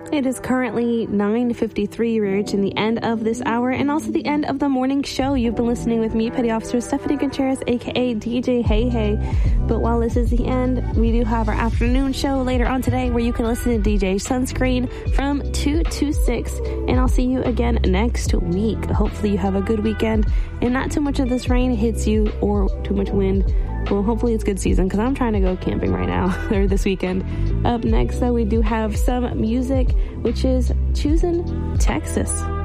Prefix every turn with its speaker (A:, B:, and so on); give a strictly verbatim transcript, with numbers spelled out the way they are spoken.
A: It is currently nine fifty-three. We're reaching the end of this hour and also the end of the morning show. You've been listening with me, Petty Officer Stephanie Gutierrez, aka D J Hey Hey. But while this is the end, we do have our afternoon show later on today where you can listen to D J Sunscreen from two to six. And I'll see you again next week. Hopefully you have a good weekend and not too much of this rain hits you or too much wind. Well, hopefully it's good season because I'm trying to go camping right now or this weekend. Up next, though, we do have some music, which is Choosing Texas.